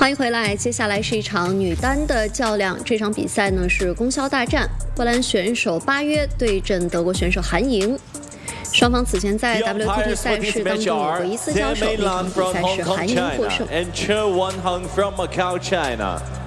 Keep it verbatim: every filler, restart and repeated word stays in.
欢迎回来，接下来是一场女单的较量。这场比赛呢是供销大战，波兰选手巴约对阵德国选手韩莹。双方此前在 W T T 赛事当中有过一次交手，那场比赛是韩莹获胜。